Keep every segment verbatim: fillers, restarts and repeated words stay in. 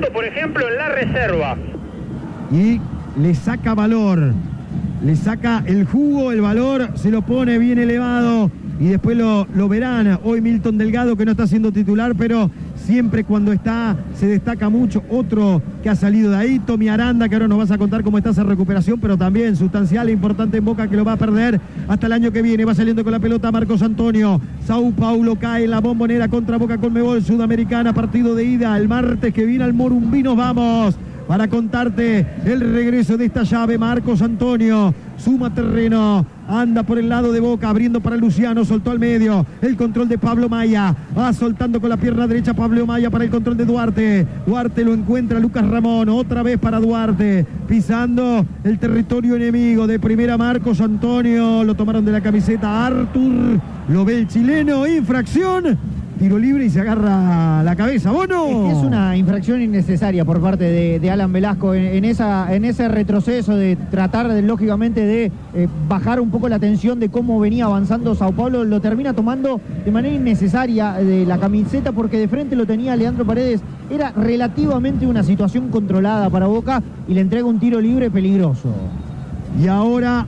por ejemplo, en la reserva. Y le saca valor, le saca el jugo, el valor, se lo pone bien elevado. Y después lo, lo verán hoy Milton Delgado, que no está siendo titular, pero siempre cuando está se destaca mucho. Otro que ha salido de ahí, Tommy Aranda, que ahora nos vas a contar cómo está esa recuperación, pero también sustancial e importante en Boca, que lo va a perder hasta el año que viene. Va saliendo con la pelota Marcos Antonio. Sao Paulo cae en la Bombonera contra Boca Conmebol Sudamericana, partido de ida. El martes que viene al Morumbi nos vamos para contarte el regreso de esta llave. Marcos Antonio suma terreno, anda por el lado de Boca, abriendo para Luciano, soltó al medio, el control de Pablo Maya, va soltando con la pierna derecha Pablo Maya para el control de Duarte. Duarte lo encuentra Lucas Ramón, otra vez para Duarte, pisando el territorio enemigo. De primera Marcos Antonio, lo tomaron de la camiseta Artur, lo ve el chileno, infracción. Tiro libre y se agarra la cabeza. ¿Bono? Es que es una infracción innecesaria por parte de, de Alan Velasco en, en, esa, en ese retroceso de tratar de, lógicamente de eh, bajar un poco la tensión de cómo venía avanzando Sao Paulo. Lo termina tomando de manera innecesaria de la camiseta porque de frente lo tenía Leandro Paredes. Era relativamente una situación controlada para Boca y le entrega un tiro libre peligroso. Y ahora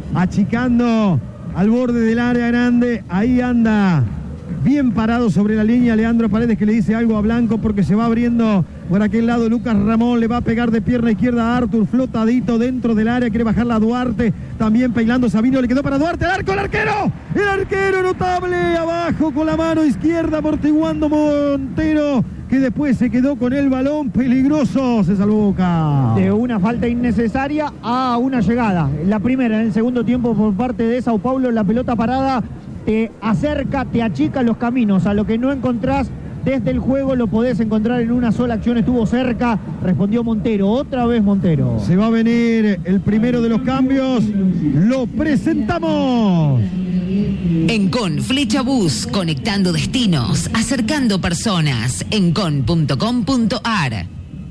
achicando al borde del área grande, ahí anda bien parado sobre la línea Leandro Paredes, que le dice algo a Blanco porque se va abriendo por aquel lado. Lucas Ramón le va a pegar de pierna izquierda a Artur, flotadito dentro del área, quiere bajarla a Duarte, también peinando Sabino, le quedó para Duarte, el arco, el arquero, el arquero notable, abajo con la mano izquierda, amortiguando Montero, que después se quedó con el balón, peligroso, se salvó Boca. De una falta innecesaria a una llegada, la primera en el segundo tiempo por parte de Sao Paulo. La pelota parada te acerca, te achica los caminos, a lo que no encontrás desde el juego lo podés encontrar en una sola acción. Estuvo cerca, respondió Montero, otra vez Montero. Se va a venir el primero de los cambios, lo presentamos. Encon Flecha Bus, conectando destinos, acercando personas. Encon punto com punto ar.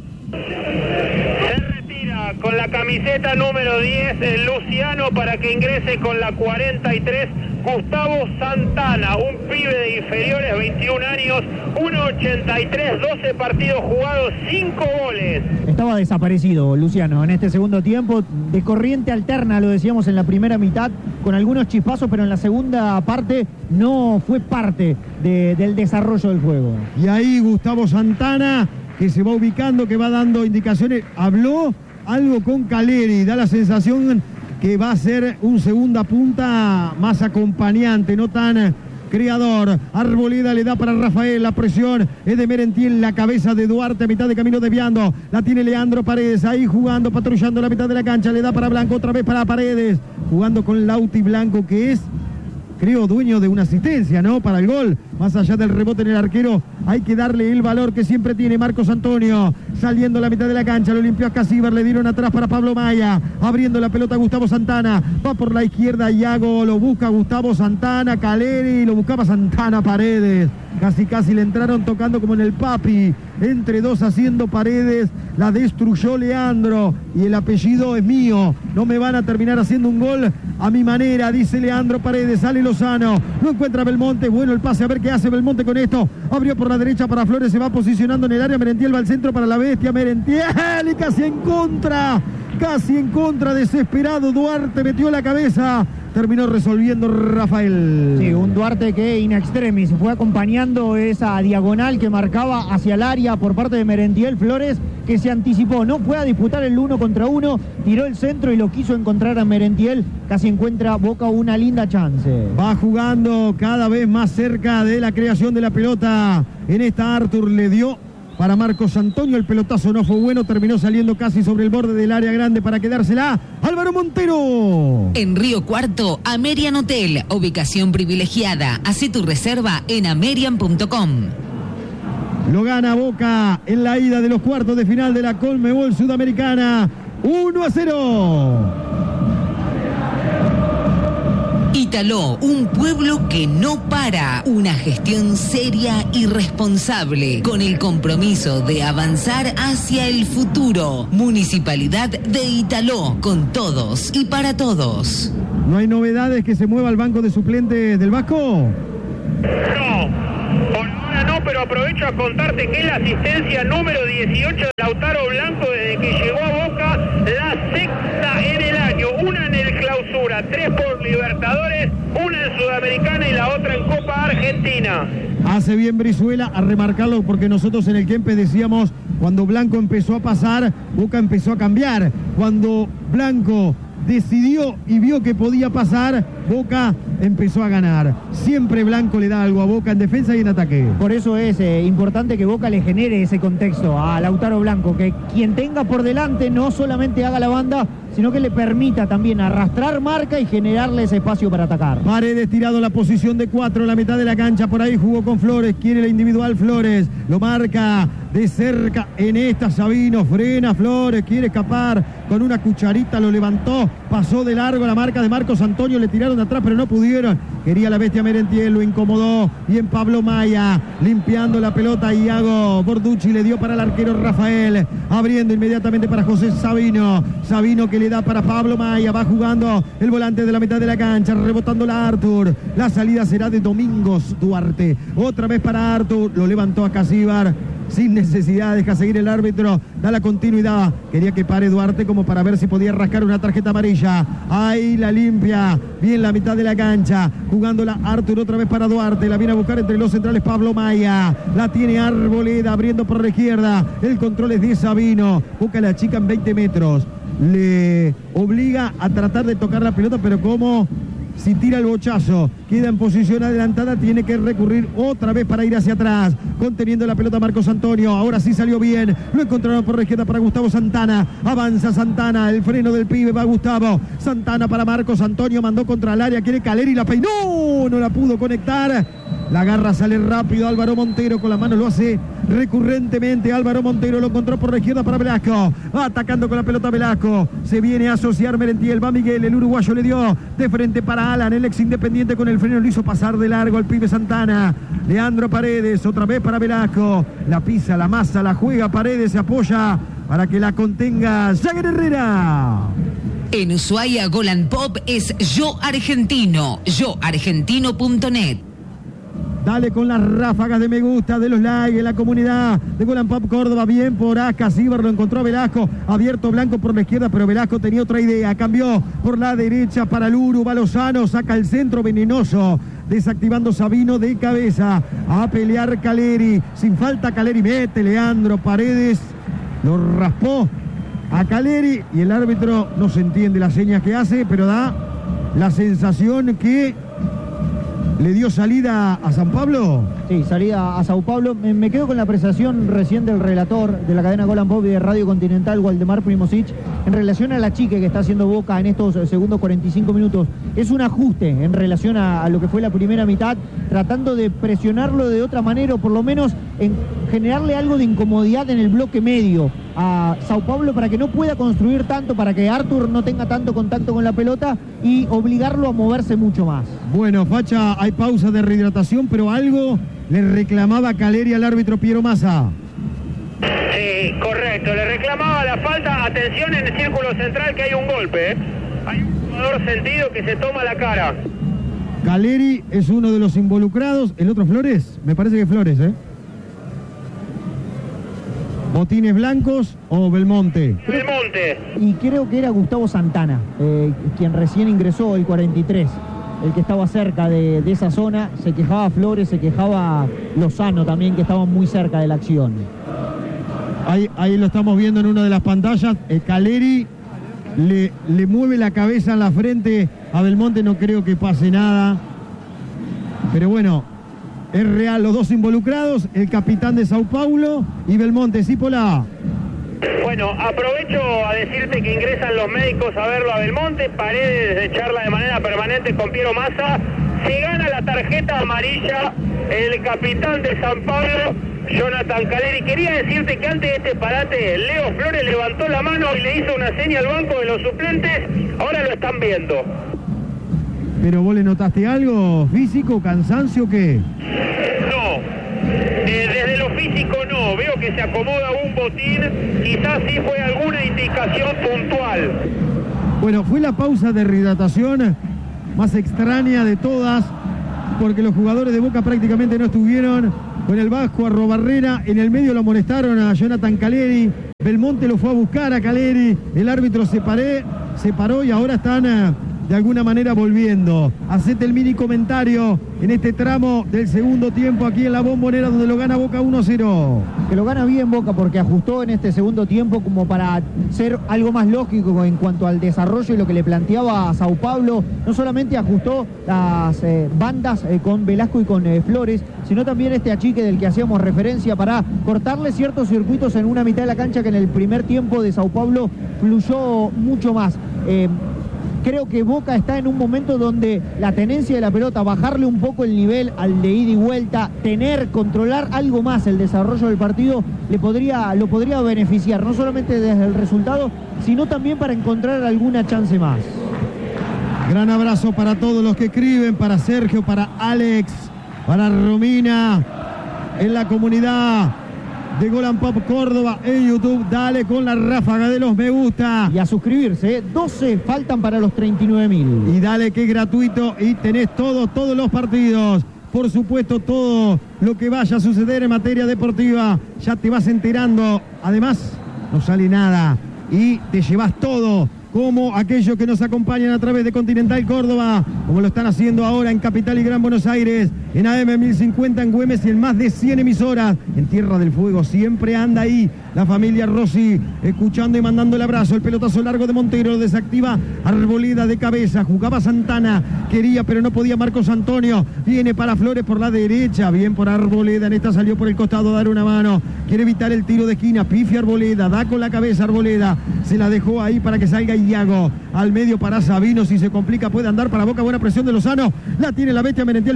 Se retira con la camiseta número diez el Luciano para que ingrese con la cuarenta y tres Gustavo Santana, un pibe de inferiores, veintiún años, uno ochenta y tres, doce partidos jugados, cinco goles. Estaba desaparecido Luciano en este segundo tiempo, de corriente alterna, lo decíamos en la primera mitad, con algunos chispazos, pero en la segunda parte no fue parte de, del desarrollo del juego. Y ahí Gustavo Santana, que se va ubicando, que va dando indicaciones, habló algo con Caleri, da la sensación que va a ser un segunda punta más acompañante, no tan creador. Arboleda le da para Rafael, la presión es de Merentiel, la cabeza de Duarte a mitad de camino desviando, la tiene Leandro Paredes, ahí jugando, patrullando la mitad de la cancha, le da para Blanco, otra vez para Paredes, jugando con Lauti Blanco, que es, creo, dueño de una asistencia, ¿no? Para el gol, más allá del rebote en el arquero, hay que darle el valor que siempre tiene Marcos Antonio, saliendo a la mitad de la cancha, lo limpió a Casíbar, le dieron atrás para Pablo Maya, abriendo la pelota a Gustavo Santana, va por la izquierda Iago, lo busca Gustavo Santana, Caleri, lo buscaba Santana, Paredes, casi casi le entraron tocando como en el Papi, entre dos haciendo Paredes, la destruyó Leandro, y el apellido es mío, no me van a terminar haciendo un gol a mi manera, dice Leandro Paredes, sale Lozano, no encuentra Belmonte, bueno el pase, a ver qué hace Belmonte con esto, abrió por la derecha para Flores, se va posicionando en el área, Merentiel va al centro para la bestia, Merentiel, y casi en contra, casi en contra, desesperado Duarte, metió la cabeza, terminó resolviendo Rafael. Sí, un Duarte que in extremis fue acompañando esa diagonal que marcaba hacia el área por parte de Merentiel. Flores, que se anticipó, no fue a disputar el uno contra uno, tiró el centro y lo quiso encontrar a Merentiel, casi encuentra Boca una linda chance. Va jugando cada vez más cerca de la creación de la pelota, en esta Artur le dio para Marcos Antonio, el pelotazo no fue bueno, terminó saliendo casi sobre el borde del área grande para quedársela. Álvaro Montero. En Río Cuarto, Amerian Hotel, ubicación privilegiada. Hacé tu reserva en amerian punto com. Lo gana Boca en la ida de los cuartos de final de la Conmebol Sudamericana, uno a cero. Italó, un pueblo que no para, una gestión seria y responsable, con el compromiso de avanzar hacia el futuro. Municipalidad de Italó, con todos y para todos. ¿No hay novedades que se mueva al banco de suplentes del Vasco? No, por ahora no, pero aprovecho a contarte que es la asistencia número dieciocho de la Lautaro Blanco desde que llegó a Boca, la sexta en el año, una en el Clausura, tres por Libertadores, una en Sudamericana y la otra en Copa Argentina. Hace bien Brizuela a remarcarlo porque nosotros en el Kempes decíamos, cuando Blanco empezó a pasar, Boca empezó a cambiar. Cuando Blanco decidió y vio que podía pasar, Boca empezó a ganar. Siempre Blanco le da algo a Boca en defensa y en ataque. Por eso es eh, importante que Boca le genere ese contexto a Lautaro Blanco, que quien tenga por delante no solamente haga la banda, sino que le permita también arrastrar marca y generarle ese espacio para atacar. Paredes tirado en la posición de cuatro, la mitad de la cancha, por ahí jugó con Flores, quiere la individual Flores, lo marca de cerca en esta Sabino, frena Flores, quiere escapar con una cucharita, lo levantó, pasó de largo la marca de Marcos Antonio, le tiraron de atrás pero no pudieron, quería la bestia Merentiel, lo incomodó, bien Pablo Maya, limpiando la pelota, Iago Borducci le dio para el arquero Rafael, abriendo inmediatamente para José Sabino, Sabino que le da para Pablo Maya, va jugando el volante de la mitad de la cancha, rebotando la Artur, la salida será de Domingos Duarte, otra vez para Artur, lo levantó a Casíbar, sin necesidad, deja seguir el árbitro, da la continuidad, quería que pare Duarte como para ver si podía rascar una tarjeta amarilla, ahí la limpia, bien la mitad de la cancha, jugándola Artur otra vez para Duarte, la viene a buscar entre los centrales Pablo Maya, la tiene Arboleda abriendo por la izquierda, el control es de Sabino, busca la chica en veinte metros, le obliga a tratar de tocar la pelota, pero como si tira el bochazo, queda en posición adelantada, tiene que recurrir otra vez para ir hacia atrás, conteniendo la pelota Marcos Antonio, ahora sí salió bien, lo encontraron por la izquierda para Gustavo Santana, avanza Santana, el freno del pibe, va Gustavo, Santana para Marcos Antonio, mandó contra el área, quiere Caleri, la peinó, no la pudo conectar, la garra sale rápido, Álvaro Montero con la mano lo hace recurrentemente, Álvaro Montero lo encontró por la izquierda para Velasco, va atacando con la pelota Velasco, se viene a asociar Merentiel, va Miguel, el uruguayo le dio de frente para Alan, el ex Independiente con el freno lo hizo pasar de largo al pibe Santana, Leandro Paredes, otra vez para Velasco, la pisa, la masa, la juega Paredes, se apoya para que la contenga Jagger Herrera. En Ushuaia Golan Pop es Yo Argentino, yo argentino punto net. Dale con las ráfagas de me gusta de los likes en la comunidad de Golan Pop Córdoba. Bien por acá, Ciber lo encontró a Velasco. Abierto Blanco por la izquierda, pero Velasco tenía otra idea. Cambió por la derecha para Luru. Va Lozano, saca el centro venenoso. Desactivando Sabino de cabeza. A pelear Caleri. Sin falta Caleri. Mete Leandro Paredes. Lo raspó a Caleri. Y el árbitro no se entiende las señas que hace, pero da la sensación que ¿le dio salida a San Pablo? Sí, salida a Sao Paulo. Me, me quedo con la apreciación recién del relator de la cadena Golan Pop y de Radio Continental, Waldemar Primosic, en relación a la chique que está haciendo Boca en estos segundos cuarenta y cinco minutos. Es un ajuste en relación a, a lo que fue la primera mitad, tratando de presionarlo de otra manera o por lo menos en generarle algo de incomodidad en el bloque medio a Sao Paulo para que no pueda construir tanto, para que Artur no tenga tanto contacto con la pelota y obligarlo a moverse mucho más. Bueno, Facha, hay pausa de rehidratación, pero algo le reclamaba Caleri al árbitro Piero Massa. Sí, correcto, le reclamaba la falta. Atención en el círculo central que hay un golpe, ¿eh? Hay un jugador sentido que se toma la cara. Caleri es uno de los involucrados, el otro Flores, me parece que Flores, ¿eh? ¿Botines blancos o Belmonte? Belmonte. Y creo que era Gustavo Santana, eh, quien recién ingresó, el cuarenta y tres, el que estaba cerca de, de esa zona. Se quejaba Flores, se quejaba Lozano también, que estaban muy cerca de la acción. Ahí, ahí lo estamos viendo en una de las pantallas. Eh, Caleri le, le mueve la cabeza en la frente a Belmonte, no creo que pase nada. Pero bueno, es real, los dos involucrados, el capitán de Sao Paulo y Belmonte. ¿Sí, Pola? Bueno, aprovecho a decirte que ingresan los médicos a verlo a Belmonte. Paredes de charla de manera permanente con Piero Massa. Se gana la tarjeta amarilla el capitán de San Pablo, Jonathan Caleri. Quería decirte que antes de este parate, Leo Flores levantó la mano y le hizo una seña al banco de los suplentes. Ahora lo están viendo. ¿Pero vos le notaste algo físico, cansancio, qué? No, eh, desde lo físico no, veo que se acomoda un botín, quizás sí fue alguna indicación puntual. Bueno, fue la pausa de rehidratación más extraña de todas, porque los jugadores de Boca prácticamente no estuvieron. Con el Vasco Arrobarrena, en el medio lo molestaron a Jonathan Caleri, Belmonte lo fue a buscar a Caleri, el árbitro se, paré, se paró y ahora están uh, de alguna manera volviendo. Hacete el mini comentario en este tramo del segundo tiempo aquí en la Bombonera, donde lo gana Boca uno a cero. Que lo gana bien Boca porque ajustó en este segundo tiempo como para ser algo más lógico en cuanto al desarrollo y lo que le planteaba a Sao Paulo. No solamente ajustó las eh, bandas eh, con Velasco y con eh, Flores, sino también este achique del que hacíamos referencia para cortarle ciertos circuitos en una mitad de la cancha que en el primer tiempo de Sao Paulo fluyó mucho más. Eh, Creo que Boca está en un momento donde la tenencia de la pelota, bajarle un poco el nivel al de ida y vuelta, tener, controlar algo más el desarrollo del partido, le podría, lo podría beneficiar, no solamente desde el resultado, sino también para encontrar alguna chance más. Gran abrazo para todos los que escriben, para Sergio, para Alex, para Romina, en la comunidad de Gol and Pop Córdoba en YouTube. Dale con la ráfaga de los me gusta. Y a suscribirse, ¿eh? doce faltan para los treinta y nueve mil. Y dale que es gratuito y tenés todo, todos los partidos. Por supuesto, todo lo que vaya a suceder en materia deportiva, ya te vas enterando. Además, no sale nada y te llevas todo, como aquellos que nos acompañan a través de Continental Córdoba, como lo están haciendo ahora en Capital y Gran Buenos Aires, en A M mil cincuenta en Güemes y en más de cien emisoras. En Tierra del Fuego siempre anda ahí la familia Rossi, escuchando y mandando el abrazo. El pelotazo largo de Montero, desactiva Arboleda de cabeza, jugaba Santana, quería pero no podía Marcos Antonio, viene para Flores por la derecha, bien por Arboleda, en esta salió por el costado a dar una mano, quiere evitar el tiro de esquina, pifia Arboleda, da con la cabeza Arboleda, se la dejó ahí para que salga Iago, al medio para Sabino, si se complica puede andar para Boca, buena presión de Lozano, la tiene la bestia Merentiel,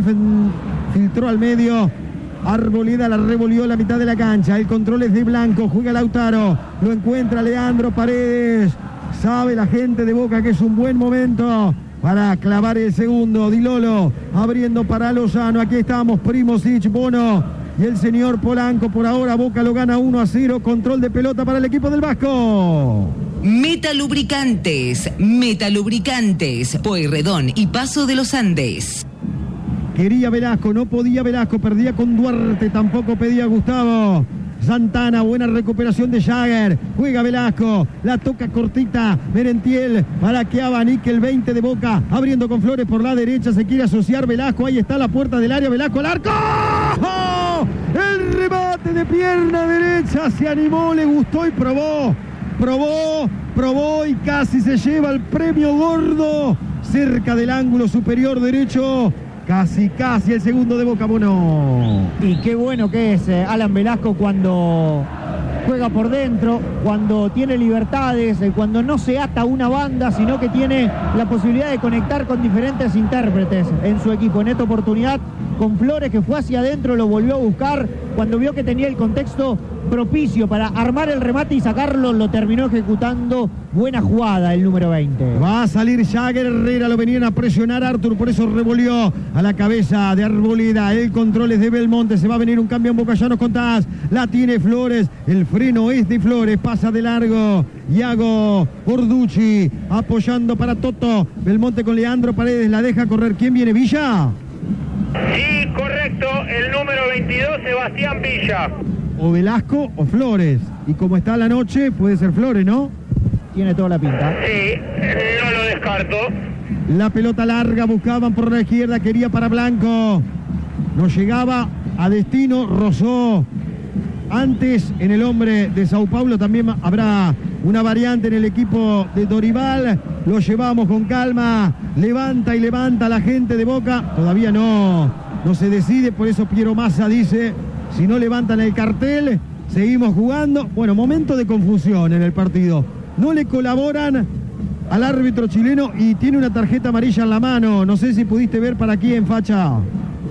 filtró al medio, Arboleda la revolvió a la mitad de la cancha, el control es de Blanco, juega Lautaro, lo encuentra Leandro Paredes, sabe la gente de Boca que es un buen momento para clavar el segundo. Di Lolo abriendo para Lozano, aquí estamos, Primosic, Bono y el señor Polanco. Por ahora Boca lo gana uno a cero, control de pelota para el equipo del Vasco. Metalubricantes, Metalubricantes, Pueyrredón y Paso de los Andes. Quería Velasco, no podía Velasco, perdía con Duarte, tampoco pedía Gustavo. Santana, buena recuperación de Jagger, juega Velasco, la toca cortita, Merentiel, para que abanique el veinte de Boca, abriendo con Flores por la derecha, se quiere asociar Velasco, ahí está la puerta del área, Velasco al arco, ¡oh! El remate de pierna derecha, se animó, le gustó y probó, probó, probó y casi se lleva el premio gordo, cerca del ángulo superior derecho. Casi, casi el segundo de Boca, Bono. Y qué bueno que es eh, Alan Velasco cuando juega por dentro, cuando tiene libertades, eh, cuando no se ata a una banda, sino que tiene la posibilidad de conectar con diferentes intérpretes en su equipo. En esta oportunidad, con Flores, que fue hacia adentro, lo volvió a buscar. Cuando vio que tenía el contexto propicio para armar el remate y sacarlo, lo terminó ejecutando. Buena jugada el número veinte. Va a salir Jagger, Herrera, lo venían a presionar Arthur, por eso revolvió a la cabeza de Arboleda. El control es de Belmonte, se va a venir un cambio en Boca, ya nos contás. La tiene Flores, el freno es de Flores, pasa de largo. Iago Borducci apoyando para Toto. Belmonte con Leandro Paredes, la deja correr. ¿Quién viene, Villa? Sí, correcto, el número veintidós, Sebastián Villa. O Velasco o Flores. Y como está la noche, puede ser Flores, ¿no? Tiene toda la pinta. Sí, no lo descarto. La pelota larga, buscaban por la izquierda, quería para Blanco. No llegaba a destino, rozó. Antes en el hombre de Sao Paulo también habrá una variante en el equipo de Dorival. Lo llevamos con calma. Levanta y levanta la gente de Boca. Todavía no, no se decide, por eso Piero Massa dice, si no levantan el cartel, seguimos jugando. Bueno, momento de confusión en el partido. No le colaboran al árbitro chileno y tiene una tarjeta amarilla en la mano. No sé si pudiste ver para quién, Facha. No,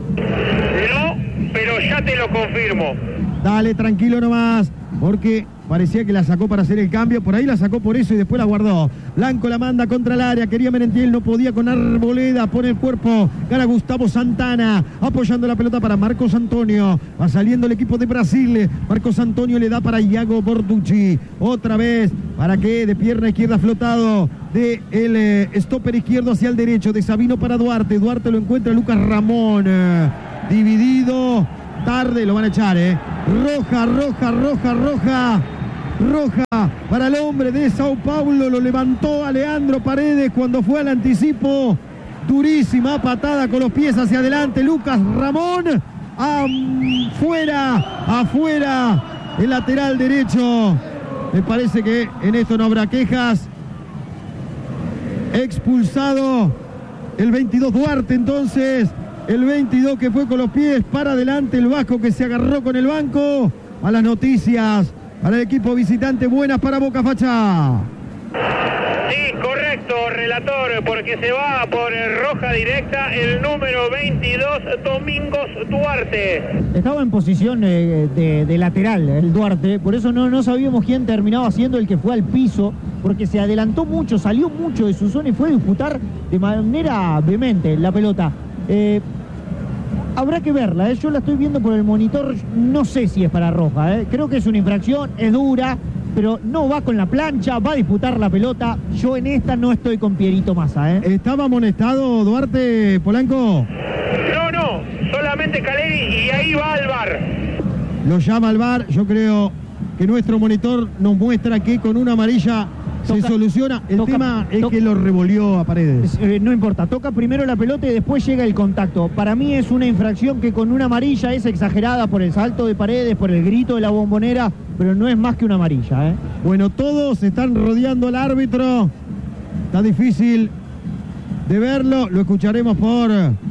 pero ya te lo confirmo. Dale, tranquilo nomás, porque parecía que la sacó para hacer el cambio. Por ahí la sacó por eso y después la guardó. Blanco la manda contra el área, quería Merentiel, no podía con Arboleda, pone el cuerpo, gana Gustavo Santana, apoyando la pelota para Marcos Antonio. Va saliendo el equipo de Brasil. Marcos Antonio le da para Iago Borducci. Otra vez, para que de pierna izquierda flotado, de el eh, stopper izquierdo hacia el derecho, de Sabino para Duarte. Duarte lo encuentra Lucas Ramón. Eh, dividido, tarde, lo van a echar, ¿eh? Roja, roja, roja, roja. Roja para el hombre de Sao Paulo. Lo levantó a Leandro Paredes cuando fue al anticipo. Durísima patada con los pies hacia adelante. Lucas Ramón. Afuera, afuera. El lateral derecho. Me parece que en esto no habrá quejas. Expulsado el veintidós Duarte entonces. El veintidós que fue con los pies para adelante. El vasco que se agarró con el banco. A las noticias para el equipo visitante. Buenas para Boca, Facha. Sí, correcto, relator, porque se va por roja directa el número veintidós, Domingos Duarte. Estaba en posición eh, de, de lateral el Duarte, por eso no, no sabíamos quién terminaba siendo el que fue al piso, porque se adelantó mucho, salió mucho de su zona y fue a disputar de manera vehemente la pelota. Eh, habrá que verla, ¿eh? Yo la estoy viendo por el monitor, no sé si es para roja, ¿eh? Creo que es una infracción, es dura, pero no va con la plancha, va a disputar la pelota. Yo en esta no estoy con Pierito Massa, ¿eh? ¿Estaba amonestado Duarte, Polanco? No, no, solamente Caleri y ahí va al V A R. Lo llama al V A R, yo creo que nuestro monitor nos muestra que con una amarilla toca, se soluciona. El toca, tema es toca, que lo revolvió a Paredes. Eh, no importa, toca primero la pelota y después llega el contacto. Para mí es una infracción que con una amarilla es exagerada por el salto de Paredes, por el grito de la Bombonera, pero no es más que una amarilla, ¿eh? Bueno, todos están rodeando al árbitro. Está difícil de verlo. Lo escucharemos por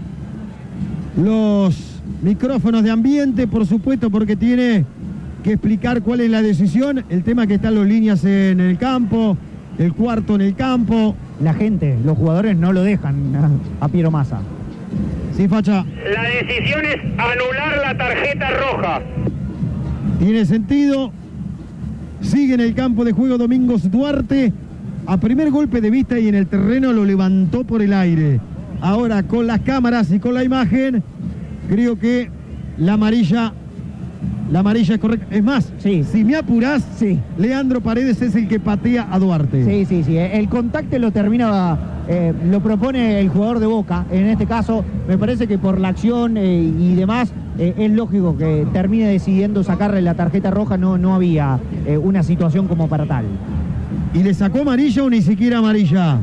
los micrófonos de ambiente, por supuesto, porque tiene que explicar cuál es la decisión. El tema es que están los líneas en el campo, el cuarto en el campo. La gente, los jugadores no lo dejan a Piero Massa. Sí, Facha. La decisión es anular la tarjeta roja. Tiene sentido. Sigue en el campo de juego Domingos Duarte. A primer golpe de vista y en el terreno lo levantó por el aire. Ahora con las cámaras y con la imagen, creo que la amarilla, la amarilla es correcta. Es más, sí. Si me apurás, sí. Leandro Paredes es el que patea a Duarte. Sí, sí, sí. El contacto lo termina, eh, lo propone el jugador de Boca. En este caso, me parece que por la acción eh, y demás, eh, es lógico que termine decidiendo sacarle la tarjeta roja. No, no había eh, una situación como para tal. ¿Y le sacó amarilla o ni siquiera amarilla?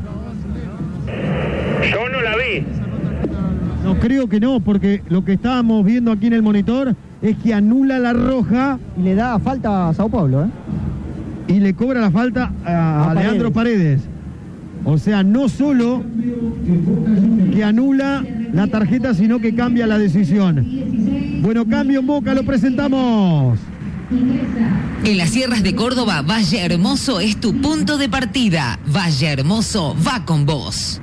Yo no la vi. No, creo que no, porque lo que estábamos viendo aquí en el monitor es que anula la roja. Y le da falta a Sao Paulo, ¿eh? Y le cobra la falta a, a Leandro Paredes. O sea, no solo que anula la tarjeta, sino que cambia la decisión. Bueno, cambio en Boca, lo presentamos. En las sierras de Córdoba, Valle Hermoso es tu punto de partida. Valle Hermoso va con vos.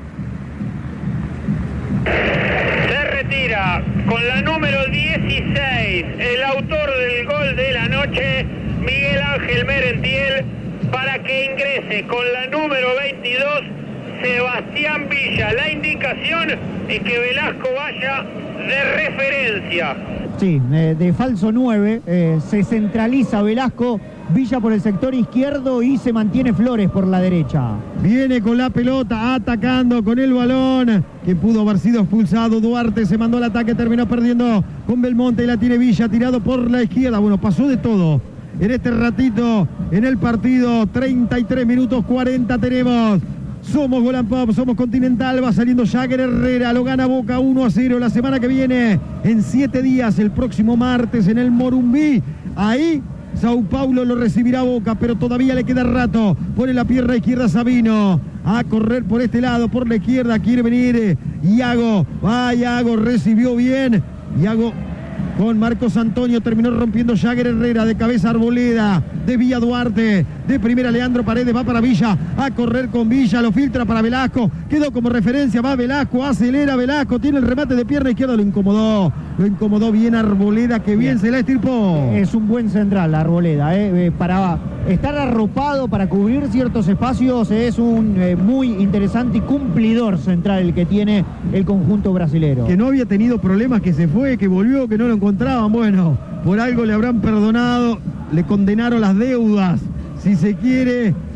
Se retira con la número dieciséis, el autor del gol de la noche, Miguel Ángel Merentiel, para que ingrese con la número veintidós, Sebastián Villa. La indicación es que Velasco vaya de referencia. Sí, eh, de falso nueve, eh, se centraliza Velasco, Villa por el sector izquierdo y se mantiene Flores por la derecha. Viene con la pelota, atacando con el balón, que pudo haber sido expulsado. Duarte se mandó al ataque, terminó perdiendo con Belmonte y la tiene Villa, tirado por la izquierda. Bueno, pasó de todo en este ratito, en el partido. Treinta y tres minutos cuarenta tenemos. Somos Golan Pop, somos Continental, va saliendo Jagger Herrera, lo gana Boca uno a cero. La semana que viene, en siete días, el próximo martes, en el Morumbí, ahí Sao Paulo lo recibirá Boca, pero todavía le queda rato. Pone la pierna izquierda Sabino, a correr por este lado, por la izquierda, quiere venir Iago, va Iago, recibió bien, Iago con Marcos Antonio, terminó rompiendo Jagger Herrera, de cabeza Arboleda, de Villa Duarte, de primera Leandro Paredes, va para Villa, a correr con Villa, lo filtra para Velasco, quedó como referencia, va Velasco, acelera Velasco, tiene el remate de pierna izquierda, lo incomodó, lo incomodó bien Arboleda, que bien, bien. Se la estirpó. Es un buen central Arboleda, eh, para estar arropado, para cubrir ciertos espacios, es un eh, muy interesante y cumplidor central el que tiene el conjunto brasilero. Que no había tenido problemas, que se fue, que volvió, que no lo encontraban, bueno, por algo le habrán perdonado, le condenaron las deudas, si se quiere,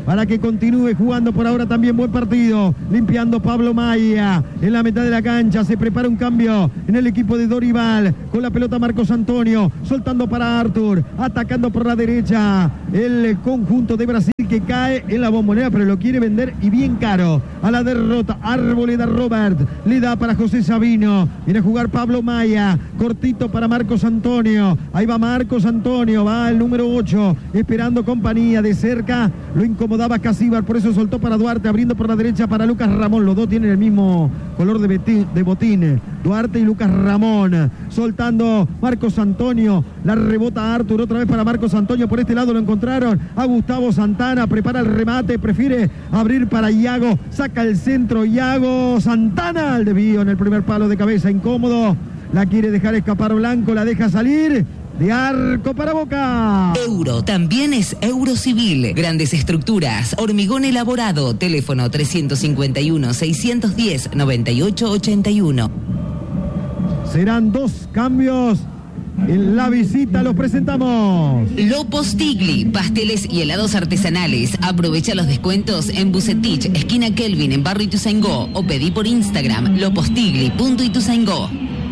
para que continúe jugando por ahora también buen partido. Limpiando Pablo Maya en la mitad de la cancha. Se prepara un cambio en el equipo de Dorival. Con la pelota Marcos Antonio. Soltando para Artur. Atacando por la derecha. El conjunto de Brasil que cae en la Bombonera, pero lo quiere vender y bien caro. A la derrota. Arboleda Robert. Le da para José Sabino. Viene a jugar Pablo Maya. Cortito para Marcos Antonio. Ahí va Marcos Antonio. Va el número ocho. Esperando compañía de cerca. Lo incomodaba Casíbar. Por eso soltó para Duarte. Abriendo por la derecha para Lucas Ramón. Los dos tienen el mismo color de, betín, de botín. Duarte y Lucas Ramón. Soltando Marcos Antonio. La rebota Artur. Otra vez para Marcos Antonio. Por este lado lo encontraron a Gustavo Santana. Prepara el remate. Prefiere abrir para Iago. Saca el centro Iago Santana. El desvío en el primer palo de cabeza. Incómodo. La quiere dejar escapar Blanco. La deja salir. De arco para Boca. Euro también es Eurocivil. Grandes estructuras, hormigón elaborado. Teléfono trescientos cincuenta y uno, seiscientos diez, noventa y ocho ochenta y uno. Serán dos cambios en la visita. Los presentamos. Lo Postigli, pasteles y helados artesanales. Aprovecha los descuentos en Bucetich, esquina Kelvin, en Barrio Ituzaingó. O pedí por Instagram, lopostigli punto ituzaingó.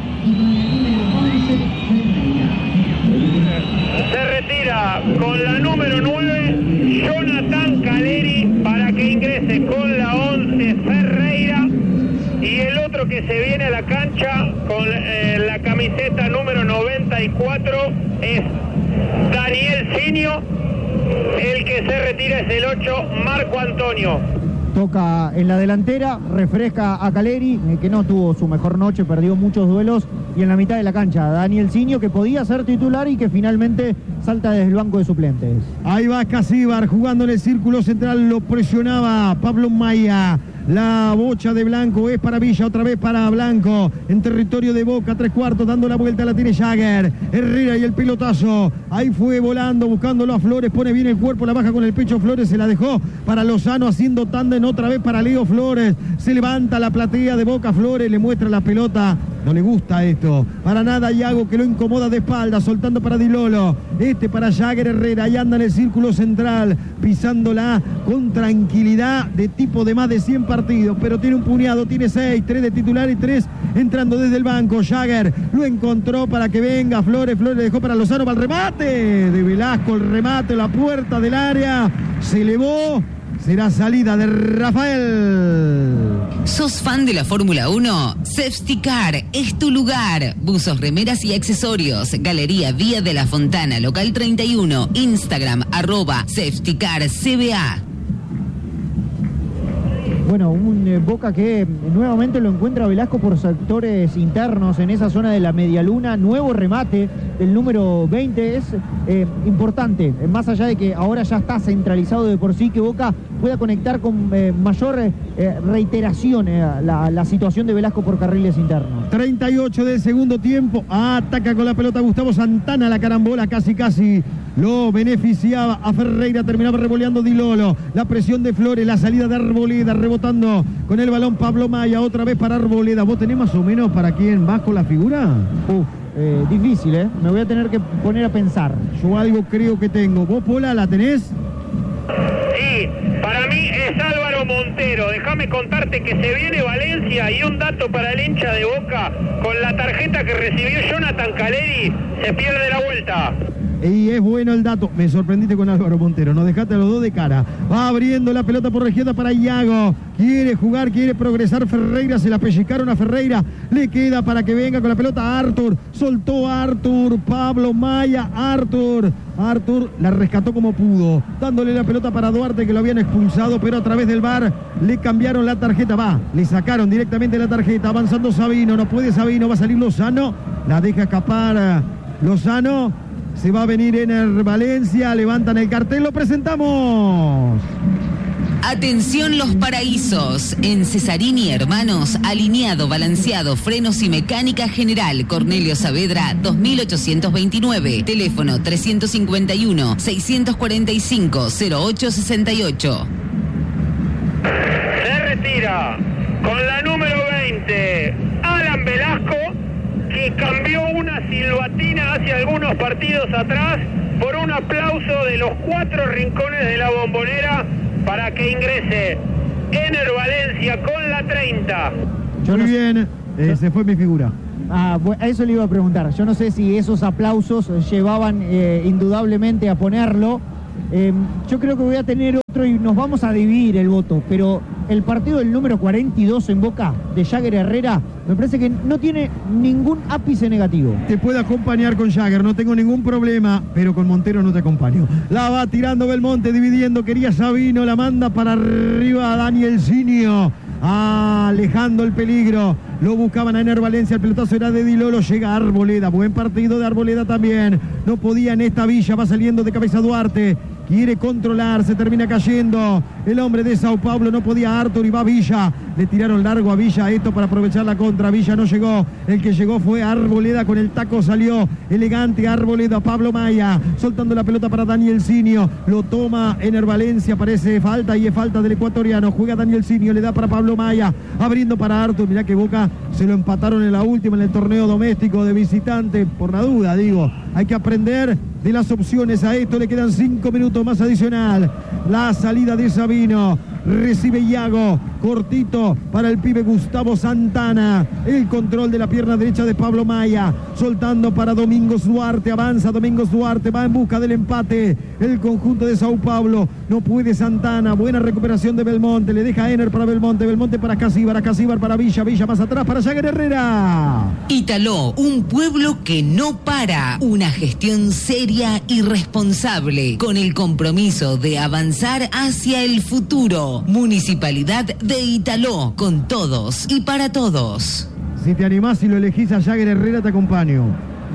Con la número nueve, Jonathan Caleri, para que ingrese con la once, Ferreira. Y el otro que se viene a la cancha con eh, la camiseta número noventa y cuatro es Daniel Sinio. El que se retira es el ocho, Marco Antonio. Toca en la delantera, refresca a Caleri, eh, que no tuvo su mejor noche, perdió muchos duelos. Y en la mitad de la cancha, Daniel Sinio, que podía ser titular y que finalmente salta desde el banco de suplentes. Ahí va Casíbar jugando en el círculo central, lo presionaba Pablo Maya. La bocha de Blanco es para Villa, otra vez para Blanco, en territorio de Boca, tres cuartos, dando la vuelta, la tiene Jagger, Herrera y el pelotazo, ahí fue volando, buscándolo a Flores, pone bien el cuerpo, la baja con el pecho Flores, se la dejó para Lozano, haciendo tándem otra vez para Leo Flores, se levanta la platea de Boca, Flores le muestra la pelota, no le gusta esto, para nada Iago que lo incomoda de espalda, soltando para Di Lolo, este para Jagger Herrera, ahí anda en el círculo central, pisándola con tranquilidad de tipo de más de cien partidos, pero tiene un puñado, tiene seis, tres de titular y tres entrando desde el banco. Jagger lo encontró para que venga Flores, Flores le dejó para Lozano, para el remate de Velasco, el remate, la puerta del área, se elevó, será salida de Rafael. ¿Sos fan de la Fórmula uno? Safety Car es tu lugar. Buzos, remeras y accesorios. Galería Vía de la Fontana, local treinta y uno. Instagram, arroba Safety Car C B A. Bueno, un eh, Boca que eh, nuevamente lo encuentra Velasco por sectores internos en esa zona de la medialuna. Nuevo remate del número veinte es eh, importante, eh, más allá de que ahora ya está centralizado de por sí, que Boca pueda conectar con eh, mayor eh, reiteración eh, la, la situación de Velasco por carriles internos. treinta y ocho del segundo tiempo, ataca con la pelota Gustavo Santana, la carambola casi casi lo beneficiaba a Ferreira, terminaba revoleando Di Lolo, la presión de Flores, la salida de Arboleda, rebotando con el balón Pablo Maya, otra vez para Arboleda. ¿Vos tenés más o menos para quién vas con la figura? Uf, eh, difícil, ¿eh? Me voy a tener que poner a pensar. Yo algo creo que tengo. ¿Vos, Pola, la tenés? Sí, para mí es Álvaro Montero. Déjame contarte que se viene Valencia y un dato para el hincha de Boca, con la tarjeta que recibió Jonathan Caleri, se pierde la vuelta. Y es bueno el dato. Me sorprendiste con Álvaro Montero. Nos dejaste a los dos de cara. Va abriendo la pelota por la izquierda para Iago. Quiere jugar, quiere progresar Ferreira. Se la pellizcaron a Ferreira. Le queda para que venga con la pelota Artur. Soltó a Artur. Pablo Maya. Artur. Artur la rescató como pudo. Dándole la pelota para Duarte, que lo habían expulsado. Pero a través del V A R le cambiaron la tarjeta. Va. Le sacaron directamente la tarjeta. Avanzando Sabino. No puede Sabino. Va a salir Lozano. La deja escapar Lozano. Se va a venir en el Valencia, levantan el cartel, lo presentamos. Atención Los Paraísos, en Cesarini Hermanos, alineado, balanceado, frenos y mecánica general, Cornelio Saavedra, dos mil ochocientos veintinueve, teléfono trescientos cincuenta y uno, seiscientos cuarenta y cinco, cero ocho sesenta y ocho. Se retira con la número veinte, Alan Velasco, que cambió una silbatina hace algunos partidos atrás por un aplauso de los cuatro rincones de la Bombonera para que ingrese Ener Valencia con la treinta. Yo Muy no bien, eh, se fue mi figura. Ah, a eso le iba a preguntar. Yo no sé si esos aplausos llevaban eh, indudablemente a ponerlo. Eh, yo creo que voy a tener otro y nos vamos a dividir el voto, pero el partido del número cuarenta y dos en Boca de Jagger Herrera me parece que no tiene ningún ápice negativo. Te puedo acompañar con Jagger, no tengo ningún problema, pero con Montero no te acompaño. La va tirando Belmonte, dividiendo, quería Sabino, la manda para arriba a Daniel Zinio, alejando el peligro. Lo buscaban a Ener Valencia, el pelotazo era de Dilolo, llega Arboleda, buen partido de Arboleda también. No podía en esta Villa, va saliendo de cabeza Duarte. Quiere controlar, se termina cayendo el hombre de Sao Paulo, no podía Arthur y va Villa, le tiraron largo a Villa esto para aprovechar la contra, Villa no llegó, el que llegó fue Arboleda, con el taco salió elegante Arboleda, Pablo Maya, soltando la pelota para Daniel Zinio, lo toma Ener Valencia, parece falta y es falta del ecuatoriano, juega Daniel Zinio, le da para Pablo Maya, abriendo para Arthur, mirá que Boca se lo empataron en la última, en el torneo doméstico de visitante, por la duda digo, hay que aprender de las opciones a esto, le quedan cinco minutos más adicional, la salida de Sabino, recibe Iago, cortito para el pibe Gustavo Santana, el control de la pierna derecha de Pablo Maya, soltando para Domingos Duarte, avanza Domingos Duarte, va en busca del empate, el conjunto de Sao Paulo, no puede Santana, buena recuperación de Belmonte, le deja Ener para Belmonte, Belmonte para Casíbar, a Casíbar para Villa, Villa más atrás para Jagger Herrera. Italó, un pueblo que no para, una gestión seria y responsable, con el compromiso de avanzar hacia el futuro. Municipalidad de Italó, con todos y para todos. Si te animás y lo elegís a Jagger Herrera, te acompaño.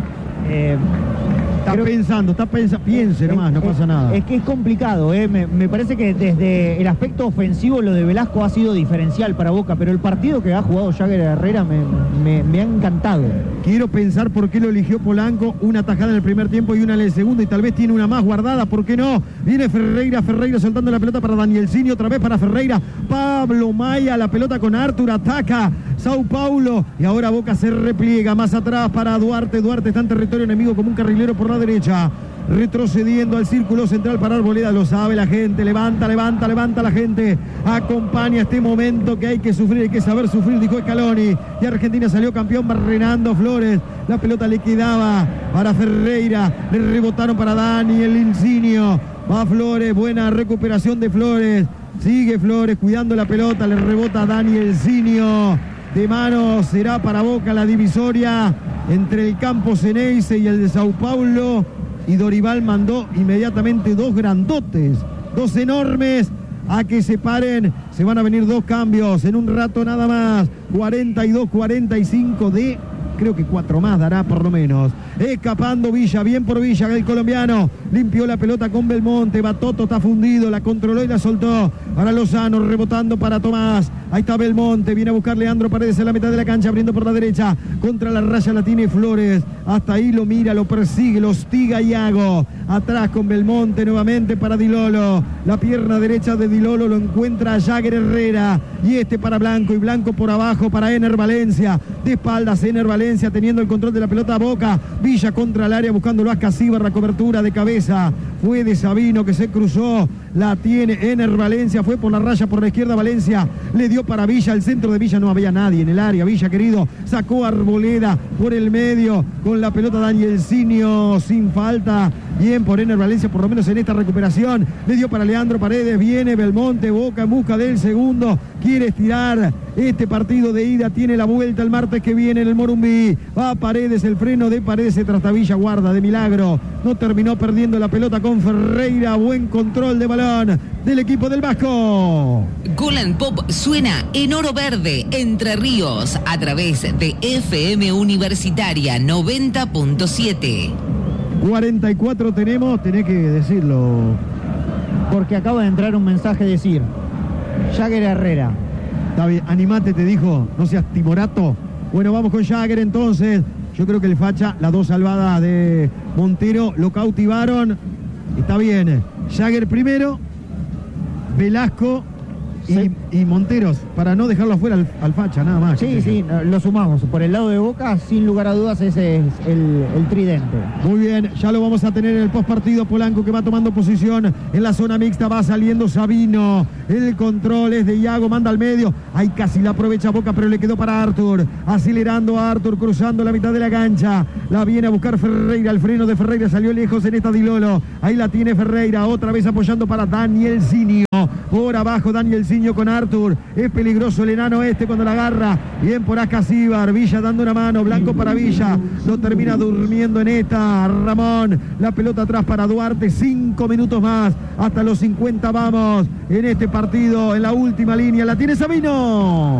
Eh, está pensando, está pensando, piense nomás, no pasa nada. Es que es complicado, ¿eh? me, me parece que desde el aspecto ofensivo lo de Velasco ha sido diferencial para Boca, pero el partido que ha jugado Jagger Herrera me, me, me ha encantado. Quiero pensar por qué lo eligió Polanco, una tajada en el primer tiempo y una en el segundo, y tal vez tiene una más guardada, ¿por qué no? Viene Ferreira, Ferreira soltando la pelota para Daniel Zinio, otra vez para Ferreira, Pablo Maya, la pelota con Arthur, ataca Sao Paulo, y ahora Boca se repliega, más atrás para Duarte, Duarte está en territorio enemigo como un carrilero por la derecha, retrocediendo al círculo central para Arboleda, lo sabe la gente, levanta, levanta, levanta la gente, acompaña este momento que hay que sufrir, hay que saber sufrir, dijo Scaloni, y Argentina salió campeón Renando Flores, la pelota le quedaba para Ferreira, le rebotaron para Daniel Zinio, va Flores, buena recuperación de Flores, sigue Flores cuidando la pelota, le rebota a Daniel Zinio, de mano será para Boca la divisoria entre el campo Ceneice y el de Sao Paulo, y Dorival mandó inmediatamente dos grandotes, dos enormes, a que se paren, se van a venir dos cambios en un rato nada más, cuarenta y dos cuarenta y cinco de... creo que cuatro más dará por lo menos. Escapando Villa, bien por Villa, el colombiano. Limpió la pelota con Belmonte. Batoto está fundido, la controló y la soltó para Lozano, rebotando para Tomás. Ahí está Belmonte, viene a buscar Leandro Paredes en la mitad de la cancha, abriendo por la derecha. Contra la raya la tiene Flores. Hasta ahí lo mira, lo persigue, lo hostiga Iago. Atrás con Belmonte nuevamente para Dilolo. La pierna derecha de Dilolo lo encuentra a Jagger Herrera. Y este para Blanco, y Blanco por abajo para Ener Valencia. De espaldas Ener Valencia teniendo el control de la pelota a Boca. Villa contra el área buscándolo a Casíbar, la cobertura de cabeza. Fue de Sabino que se cruzó. La tiene Ener Valencia, fue por la raya por la izquierda Valencia. Le dio para Villa, el centro de Villa no había nadie en el área. Villa querido, sacó a Arboleda por el medio. Con la pelota Daniel Zinio sin falta. Bien por Ener Valencia, por lo menos en esta recuperación. Le dio para Leandro Paredes, viene Belmonte, Boca en busca del segundo. Quiere estirar este partido de ida, tiene la vuelta el martes que viene en el Morumbí. Va Paredes, el freno de Paredes, se Trastavilla, guarda de milagro. No terminó perdiendo la pelota con Ferreira, buen control de balón del equipo del Vasco. Golan Pop suena en Oro Verde, Entre Ríos, a través de F M Universitaria noventa punto siete. cuarenta y cuatro tenemos, tenés que decirlo. Porque acaba de entrar un mensaje decir, Jagger Herrera. Está bien, animate, te dijo, no seas timorato. Bueno, vamos con Jagger entonces. Yo creo que el facha, las dos salvadas de Montero lo cautivaron. Está bien, Jagger primero, Velasco, Y, y Monteros, para no dejarlo afuera al, al facha, nada más. Sí, sí, lo sumamos. Por el lado de Boca, sin lugar a dudas, ese es el, el tridente. Muy bien, ya lo vamos a tener en el postpartido. Polanco que va tomando posición en la zona mixta, va saliendo Sabino. El control es de Iago, manda al medio. Ahí casi la aprovecha Boca, pero le quedó para Arthur. Acelerando a Arthur, cruzando la mitad de la cancha. La viene a buscar Ferreira. El freno de Ferreira salió lejos en esta Di Lolo. Ahí la tiene Ferreira, otra vez apoyando para Daniel Zinio. Por abajo Daniel Zinio con Arthur. Es peligroso el enano este cuando la agarra. Bien por acá Cibar. Villa dando una mano. Blanco para Villa. Lo termina durmiendo en esta. Ramón. La pelota atrás para Duarte. Cinco minutos más. Hasta los cincuenta vamos. En este partido. En la última línea. La tiene Sabino.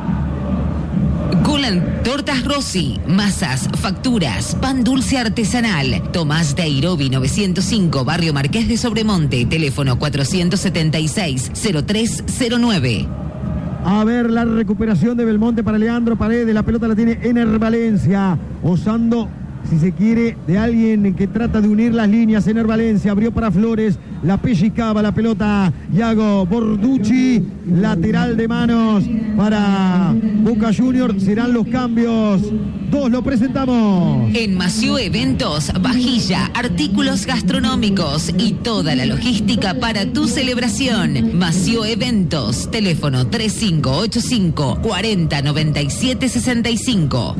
Golan Tortas Rossi, masas, facturas, pan dulce artesanal. Tomás Dairobi novecientos cinco, Barrio Marqués de Sobremonte, teléfono cuatrocientos setenta y seis, cero tres cero nueve. A ver la recuperación de Belmonte para Leandro Paredes. La pelota la tiene Ener Valencia. Osando, si se quiere, de alguien que trata de unir las líneas. Ener Valencia abrió para Flores. La pellizcaba la pelota Iago Borducci. Lateral de manos para Boca Junior. Serán los cambios. Dos lo presentamos. En Mació Eventos, vajilla, artículos gastronómicos y toda la logística para tu celebración. Mació Eventos, teléfono tres cinco ocho cinco, cuarenta noventa y siete sesenta y cinco.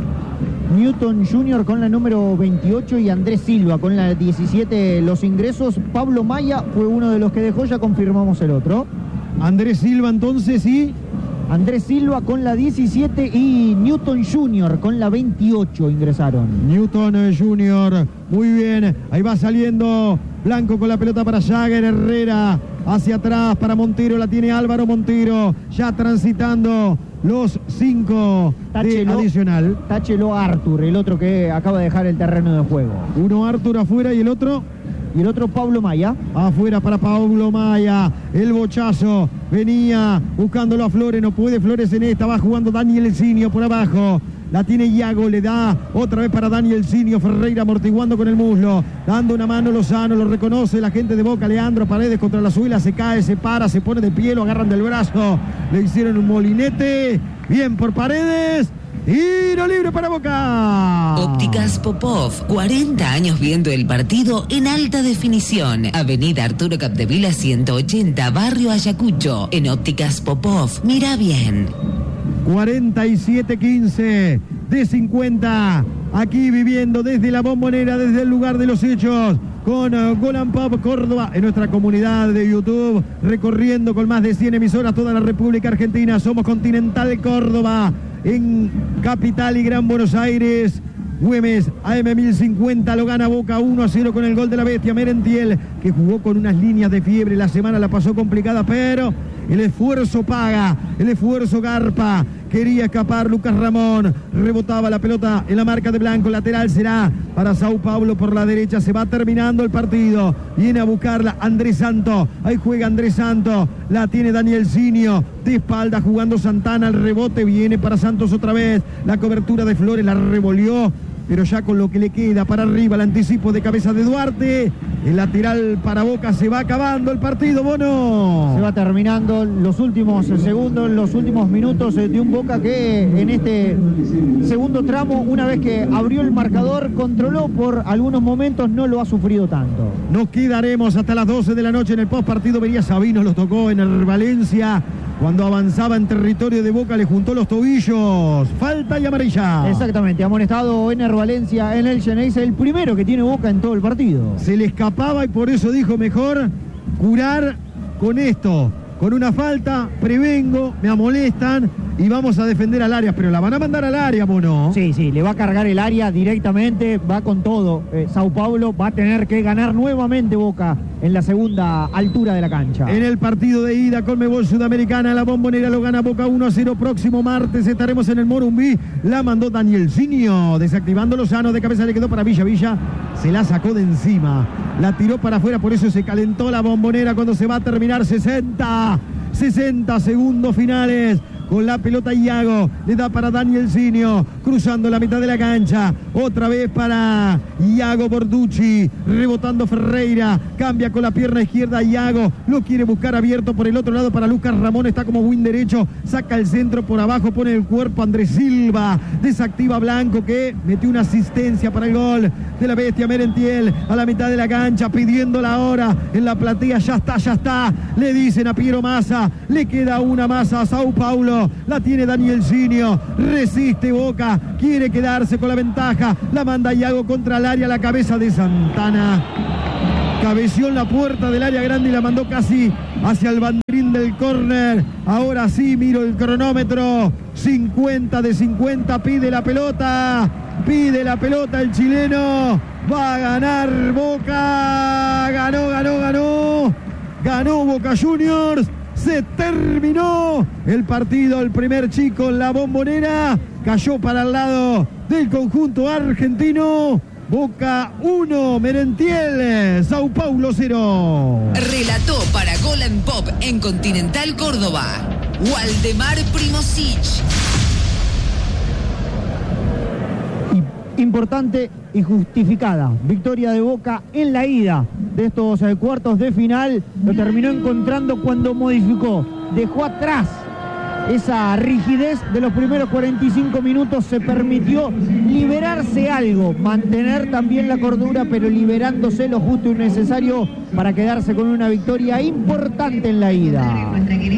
Newton Junior con la número veintiocho y Andrés Silva con la diecisiete. Los ingresos, Pablo Maya fue uno de los que dejó, ya confirmamos el otro. Andrés Silva entonces y... Andrés Silva con la diecisiete y Newton Junior con la veintiocho ingresaron. Newton Junior, muy bien, ahí va saliendo Blanco con la pelota para Jagger, Herrera hacia atrás para Montero, la tiene Álvaro Montero, ya transitando los cinco de adicional. Táchelo Arthur, el otro que acaba de dejar el terreno de juego. Uno Arthur afuera y el otro... Y el otro Pablo Maya. Afuera para Pablo Maya. El bochazo. Venía buscándolo a Flores. No puede Flores en esta. Va jugando Daniel Zinio por abajo. La tiene Iago. Le da otra vez para Daniel Zinio. Ferreira amortiguando con el muslo. Dando una mano Lozano. Lo reconoce la gente de Boca. Leandro Paredes contra la suela. Se cae, se para, se pone de pie. Lo agarran del brazo. Le hicieron un molinete. Bien por Paredes. Tiro libre para Boca. Ópticas Popov, cuarenta años viendo el partido en alta definición. Avenida Arturo Capdevila ciento ochenta, Barrio Ayacucho. En Ópticas Popov, mira bien. cuarenta y siete quince de cincuenta. Aquí viviendo desde la Bombonera, desde el lugar de los hechos. Con uh, Golan Pop Córdoba en nuestra comunidad de YouTube, recorriendo con más de cien emisoras toda la República Argentina. Somos Continental Córdoba, en Capital y Gran Buenos Aires. Güemes, A M mil cincuenta, lo gana Boca uno a cero con el gol de la bestia Merentiel, que jugó con unas líneas de fiebre. La semana la pasó complicada, pero el esfuerzo paga, el esfuerzo garpa. Quería escapar Lucas Ramón, rebotaba la pelota en la marca de Blanco, lateral será para Sao Paulo por la derecha. Se va terminando el partido, viene a buscarla Andrés Santo, ahí juega Andrés Santo, la tiene Daniel Zinio, de espalda jugando Santana, el rebote viene para Santos otra vez, la cobertura de Flores la revolvió, pero ya con lo que le queda para arriba, el anticipo de cabeza de Duarte, el lateral para Boca. Se va acabando el partido, Bono. Se va terminando los últimos segundos, los últimos minutos de un Boca que en este segundo tramo, una vez que abrió el marcador, controló por algunos momentos, no lo ha sufrido tanto. Nos quedaremos hasta las doce de la noche en el postpartido. Vería Sabino, lo tocó en el Valencia. Cuando avanzaba en territorio de Boca le juntó los tobillos. Falta y amarilla. Exactamente, amonestado Ener Valencia en el Geneise, el primero que tiene Boca en todo el partido. Se le escapaba y por eso dijo mejor curar con esto. Con una falta, prevengo, me amolestan y vamos a defender al área. Pero la van a mandar al área, Mono. Sí, sí, le va a cargar el área directamente, va con todo. Eh, Sao Paulo va a tener que ganar nuevamente Boca en la segunda altura de la cancha. En el partido de ida, Conmebol Sudamericana, la Bombonera lo gana Boca uno a cero. Próximo martes estaremos en el Morumbí. La mandó Daniel Zinio, desactivando Lozano, de cabeza le quedó para Villa. Villa se la sacó de encima, la tiró para afuera, por eso se calentó la Bombonera cuando se va a terminar. Sesenta segundos finales. Con la pelota Iago, le da para Daniel Zinio, cruzando la mitad de la cancha, otra vez para Iago Borducci, rebotando Ferreira, cambia con la pierna izquierda Iago, lo quiere buscar abierto por el otro lado para Lucas Ramón, está como win derecho, saca el centro por abajo, pone el cuerpo Andrés Silva, desactiva Blanco que metió una asistencia para el gol de la bestia Merentiel a la mitad de la cancha, pidiendo la hora en la platea, ya está, ya está, le dicen a Piero Massa, le queda una Massa a Sao Paulo, la tiene Daniel Zinio, resiste Boca, quiere quedarse con la ventaja, la manda Iago contra el área, la cabeza de Santana, cabeció en la puerta del área grande y la mandó casi hacia el banderín del córner. Ahora sí, miro el cronómetro, cincuenta de cincuenta, pide la pelota, pide la pelota el chileno, va a ganar Boca, ganó, ganó, ganó, ganó Boca Juniors, se terminó el partido, el primer chico en la Bombonera, cayó para el lado del conjunto argentino. Boca uno, Merentiel, Sao Paulo cero. Relató para Gol and Pop en Continental Córdoba, Waldemar Primosic. Importante y justificada victoria de Boca en la ida de estos eh, cuartos de final. Lo terminó encontrando cuando modificó, dejó atrás esa rigidez de los primeros cuarenta y cinco minutos, se permitió liberarse algo, mantener también la cordura, pero liberándose lo justo y necesario para quedarse con una victoria importante en la ida.